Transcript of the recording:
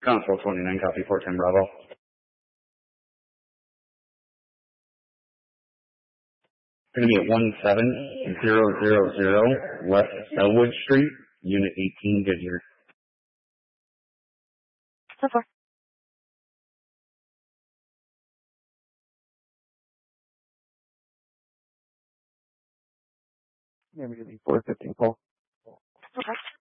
Control 29, copy 410 Bravo. Going to be at 17000 West Elwood Street, Unit 18, Goodyear. So far. Immediately 415 call. Okay.